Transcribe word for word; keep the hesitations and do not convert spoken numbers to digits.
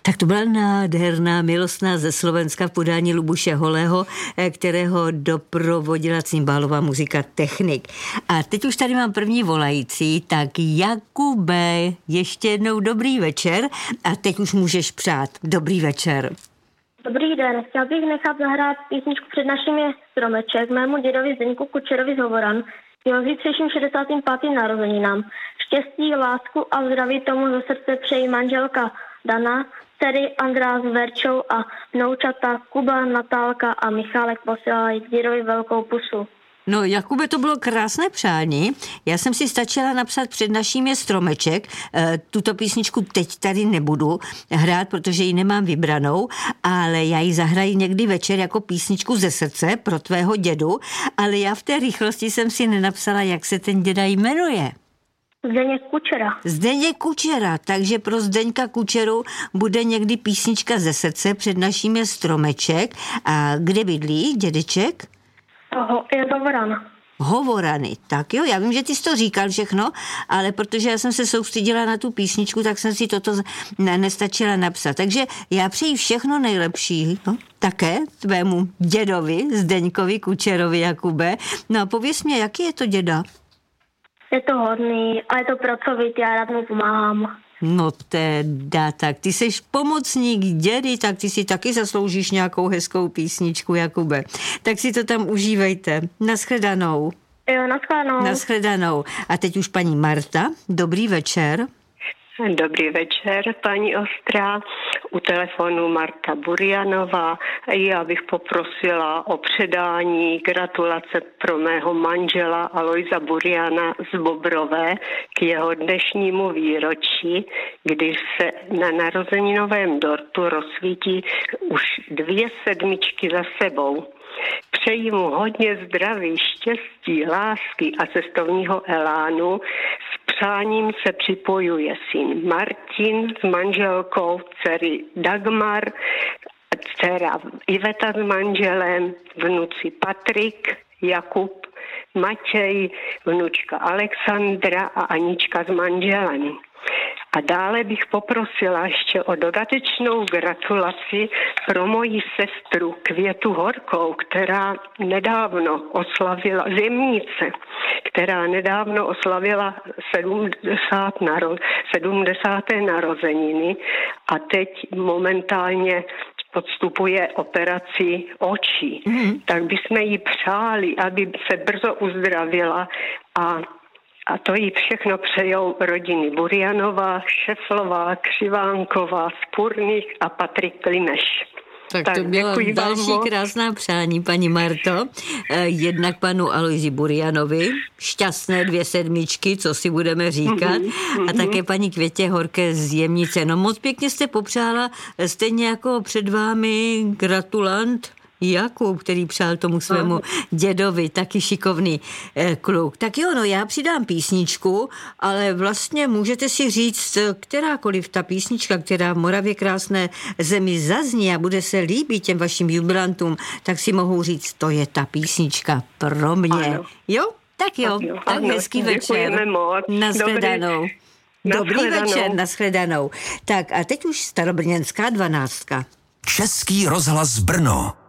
Tak to byla nádherná milostná ze Slovenska v podání Lubuše Holého, kterého doprovodila cymbálová muzika Technik. A teď už tady mám první volající, tak Jakube, ještě jednou dobrý večer a teď už můžeš přát. Dobrý večer. Dobrý den, chtěl bych nechat zahrát písničku Před našimi je stromeček mému dědovi Zdeňku Kučerovi z Hovoran k jeho zítřejším šedesátým pátým narozeninám. Štěstí, lásku a zdraví tomu ze srdce přejí manželka Dana, dcery Andrá s Verčou a vnoučata Kuba, Natálka a Michálek posílají k dědovi velkou pusu. No, Jakube, to bylo krásné přání. Já jsem si stačila napsat Před naším je stromeček. E, tuto písničku teď tady nebudu hrát, protože ji nemám vybranou, ale já ji zahraji někdy večer jako písničku ze srdce pro tvého dědu, ale já v té rychlosti jsem si nenapsala, jak se ten děda jmenuje. Zdeněk Kučera. Zdeněk Kučera, takže pro Zdeňka Kučeru bude někdy písnička ze srdce Před naším je stromeček. A kde bydlí dědeček? Ho, je z Hovoran. Hovorany, tak jo, já vím, že ty jsi to říkal všechno, ale protože já jsem se soustředila na tu písničku, tak jsem si toto nestačila napsat. Takže já přeji všechno nejlepší, no, také tvému dědovi, Zdeňkovi Kučerovi, Jakube. No a pověz mě, jaký je to děda? Je to hodný a je to pracovitý, já rád mu pomáhám. No teda, tak ty seš pomocník dědy, tak ty si taky zasloužíš nějakou hezkou písničku, Jakube. Tak si to tam užívejte. Naschledanou. Jo, naschledanou. Naschledanou. A teď už paní Marta. Dobrý večer. Dobrý večer, paní Ostrá. U telefonu Marta Burianová. Já bych poprosila o předání gratulace pro mého manžela Alojza Buriana z Bobrové k jeho dnešnímu výročí, kdy se na narozeninovém dortu rozsvítí už dvě sedmičky za sebou. Přeji mu hodně zdraví, štěstí, lásky a cestovního elánu. S přáním se připojuje syn Martin s manželkou, dcery Dagmar, dcera Iveta s manželem, vnuci Patrik, Jakub, Matěj, vnučka Alexandra a Anička s manželem. A dále bych poprosila ještě o dodatečnou gratulaci pro moji sestru Květu Horkou, která nedávno oslavila, zemnice, která nedávno oslavila sedmdesát naro, sedmdesáté narozeniny a teď momentálně podstupuje operaci očí. Mm. Tak bychom jí přáli, aby se brzo uzdravila a A to jí všechno přejou rodiny Burianová, Šeflová, Křivánková, Spurných a Patrik Klimeš. Tak, tak to byla další krásná přání, paní Marto. Jednak panu Alojzi Burianovi, šťastné dvě sedmičky, co si budeme říkat, mm-hmm. a také paní Květě Horké z Jemnice. No moc pěkně jste popřála, stejně jako před vámi gratulant Jakub, který přál tomu svému dědovi, taky šikovný eh, kluk. Tak jo, no já přidám písničku, ale vlastně můžete si říct, kterákoliv ta písnička, která v Moravě krásné zemi zazní a bude se líbit těm vašim jubilantům, tak si mohou říct, to je ta písnička pro mě. Ano. Jo? Tak jo, tak, jo, tak ano, hezký večer. Nashledanou. Dobrý, Dobrý večer, nashledanou. Tak a teď už starobrněnská dvanáctka. Český rozhlas Brno.